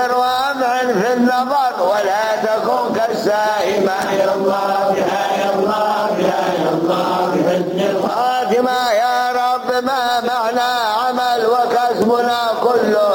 واصبر وامعن في النظر ولا تكن كالسائمة. يا الله يا الله يا الله بحسن الخاتمة. خاتمة يا رب ما معنى عمل وكسبنا كله